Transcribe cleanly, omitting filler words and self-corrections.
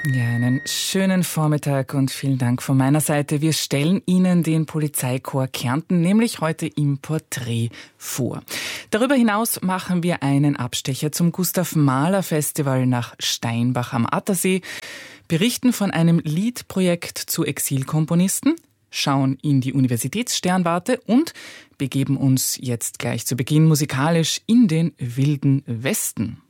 Ja, einen schönen Vormittag und vielen Dank von meiner Seite. Wir stellen Ihnen den Polizeikorps Kärnten nämlich heute im Porträt vor. Darüber hinaus machen wir einen Abstecher zum Gustav-Mahler-Festival nach Steinbach am Attersee, berichten von einem Liedprojekt zu Exilkomponisten, schauen in die Universitätssternwarte und begeben uns jetzt gleich zu Beginn musikalisch in den Wilden Westen.